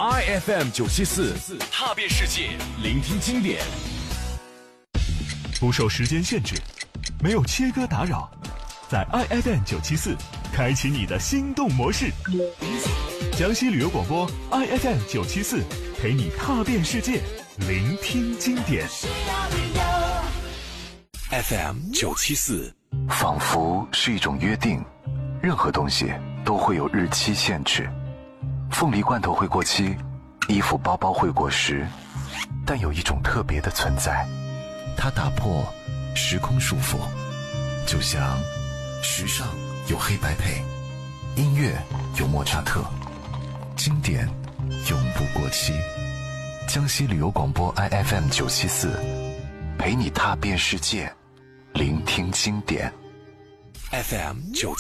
IFM 974，踏遍世界，聆听经典。 不受时间限制，没有切割打扰，在 IFM 974开启你的心动模式。江西旅游广播 IFM 974陪你踏遍世界，聆听经典。 FM 974， 仿佛是一种约定，任何东西都会有日期限制。凤梨罐头会过期，衣服包包会过时，但有一种特别的存在，它打破时空束缚，就像时尚有黑白配，音乐有莫扎特，经典永不过期。江西旅游广播 IFM 974，陪你踏遍世界，聆听经典。 FM 974。